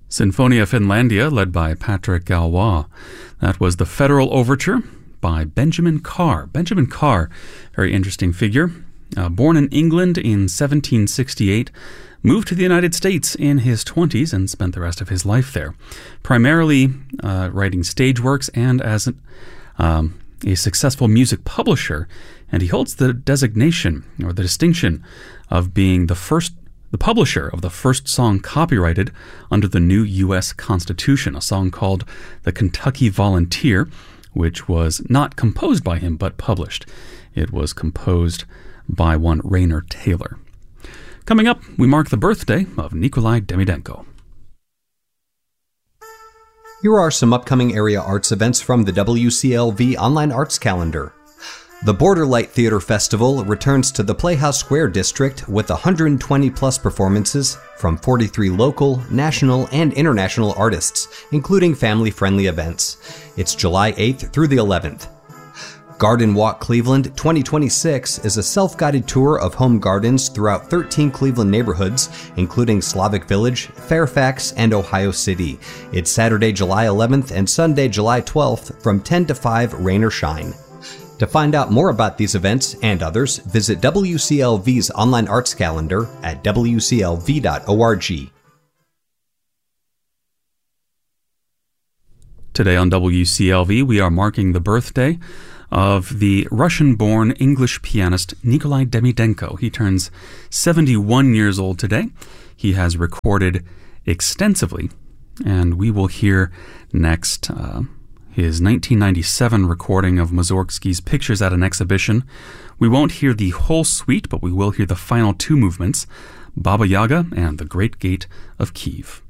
Sinfonia Finlandia, led by Patrick Galois. That was the Federal Overture by Benjamin Carr. Benjamin Carr, very interesting figure. Born in England in 1768, moved to the United States in his 20s and spent the rest of his life there, primarily writing stage works and as a successful music publisher. And he holds the designation or the distinction of being the publisher of the first song copyrighted under the new U.S. Constitution, a song called The Kentucky Volunteer, which was not composed by him but published. It was composed by one Rainer Taylor. Coming up, we mark the birthday of Nikolai Demidenko. Here are some upcoming area arts events from the WCLV Online Arts Calendar. The Borderlight Theater Festival returns to the Playhouse Square district with 120-plus performances from 43 local, national, and international artists, including family-friendly events. It's July 8th through the 11th. Garden Walk Cleveland 2026 is a self-guided tour of home gardens throughout 13 Cleveland neighborhoods, including Slavic Village, Fairfax, and Ohio City. It's Saturday, July 11th and Sunday, July 12th from 10 to 5, rain or shine. To find out more about these events and others, visit WCLV's online arts calendar at wclv.org. Today on WCLV, we are marking the birthday of the Russian-born English pianist Nikolai Demidenko. He turns 71 years old today. He has recorded extensively, and we will hear next his 1997 recording of Mussorgsky's Pictures at an Exhibition. We won't hear the whole suite, but we will hear the final two movements, Baba Yaga and The Great Gate of Kiev.